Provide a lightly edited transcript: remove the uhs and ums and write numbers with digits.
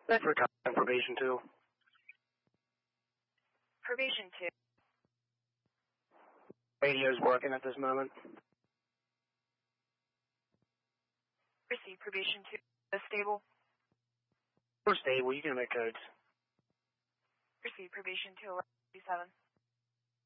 Thanks for calling probation 2. Probation 2. Radio's working at this moment. Receive probation 2. Stable. We're stable. You can make codes. Receive probation 2 1157.